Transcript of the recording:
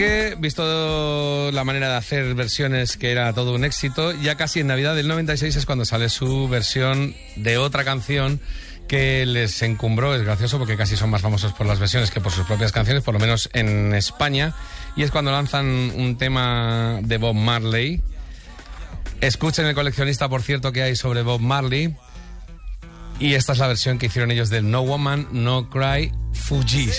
Que, visto la manera de hacer versiones, que era todo un éxito, ya casi en Navidad del 96 es cuando sale su versión de otra canción que les encumbró. Es gracioso porque casi son más famosos por las versiones que por sus propias canciones, por lo menos en España, y es cuando lanzan un tema de Bob Marley. Escuchen El coleccionista, por cierto, que hay sobre Bob Marley, y esta es la versión que hicieron ellos del No Woman, No Cry, Fugees.